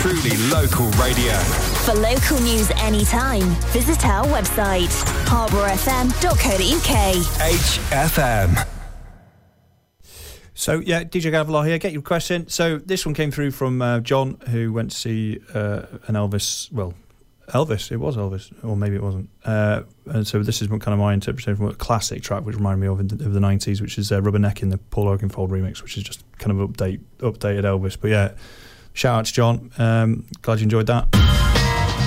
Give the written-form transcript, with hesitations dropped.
truly local radio. For local news anytime, visit our website, harbourfm.co.uk. HFM. So, yeah, DJ Gavilar here. Get your request in. So, this one came through from John, who went to see an Elvis. Well, Elvis. It was Elvis, or maybe it wasn't. And so, this is kind of my interpretation from a classic track, which reminded me of the 90s, which is Rubbernecking, the Paul Oakenfold remix, which is just kind of updated Elvis. But yeah, shout out to John. Glad you enjoyed that.